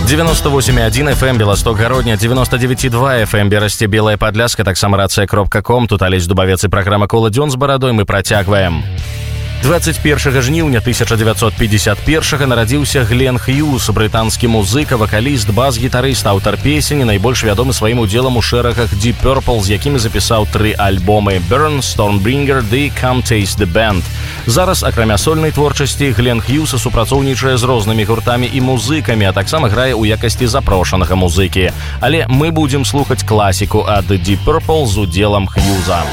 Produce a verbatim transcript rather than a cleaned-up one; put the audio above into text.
девяносто восемь и один эф эм Белосток Гародня, девяносто девять и два эф эм Берасце Белая Падляска, таксама рацыя кропка ком. Тут Алесь Дубавец і праграма «Кола дзён з барадой» мы працягваем. двадцать першага жніўня тысяча дзевяцьсот пятьдесят первага нарадзіўся Глен Хьюз, брытанскі музыка, вакаліст, бас-гітарыст, аўтар песень, найбольш вядомы сваім удзелам у шэрагах Deep Purple, з якімі запісаў тры альбомы Burn, Stormbringer ды Come Taste the Band. Зараз, акрамя сольнай творчасці, Глен Хьюз супрацоўнічае з рознымі гуртамі і музыкамі, а таксама грае ў якасці запрошанага музыкі. Але мы будзем слухаць класіку ад Deep Purple з удзелам Хьюза.